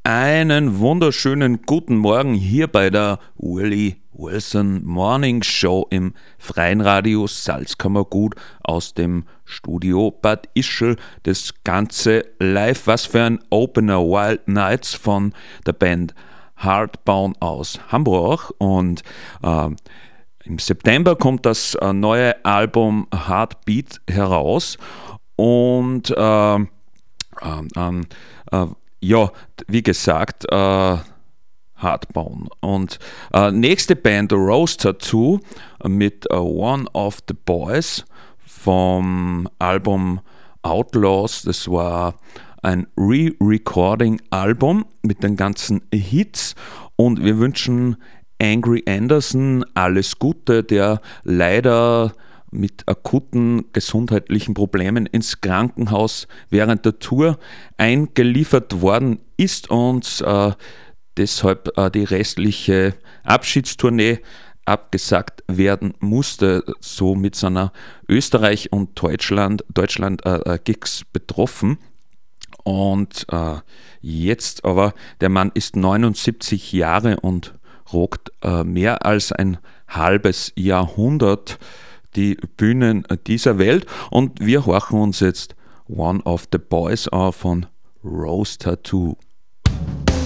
Einen wunderschönen guten Morgen hier bei der Willie Wilson Morning Show im Freien Radio Salzkammergut aus dem Studio Bad Ischl. Das Ganze live, was für ein Opener, Wild Nights von der Band Hardbound aus Hamburg. Und im September kommt das neue Album Heartbeat heraus. Und ja, wie gesagt, Hardbound. Und nächste Band, Rose Tattoo, mit One of the Boys vom Album Outlaws. Das war ein Re-Recording-Album mit den ganzen Hits. Und wir wünschen Angry Anderson alles Gute, der leider mit akuten gesundheitlichen Problemen ins Krankenhaus während der Tour eingeliefert worden ist und deshalb die restliche Abschiedstournee abgesagt werden musste, so mit seiner Österreich- und Deutschland-Gigs betroffen. Und jetzt aber, der Mann ist 79 Jahre und rockt mehr als ein halbes Jahrhundert die Bühnen dieser Welt, und wir horchen uns jetzt One of the Boys an von Rose Tattoo.